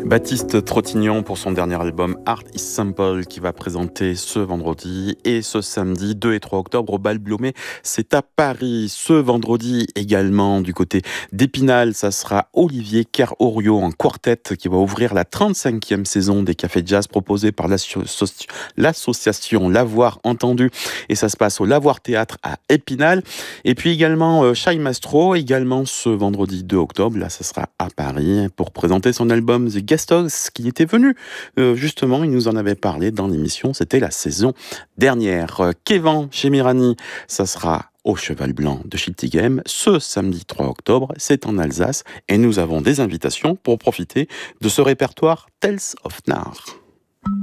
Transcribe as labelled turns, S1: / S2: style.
S1: Baptiste Trottignon pour son dernier album Art is Simple qui va présenter ce vendredi et ce samedi 2 et 3 octobre au Bal Blomet. C'est à Paris. Ce vendredi également du côté d'Épinal, ça sera Olivier Kerr-Oriot en quartet qui va ouvrir la 35e saison des cafés jazz proposés par l'association L'Avoir Entendu. Et ça se passe au L'Avoir Théâtre à Épinal. Et puis également Shai Mastro, également ce vendredi 2 octobre, là ça sera à Paris pour présenter son album The Guest House qui était venu. Justement, il nous en avait parlé dans l'émission, c'était la saison dernière. Kévan chez Mirani, ça sera au Cheval Blanc de Schiltigheim ce samedi 3 octobre, c'est en Alsace et nous avons des invitations pour profiter de ce répertoire Tales of Nar.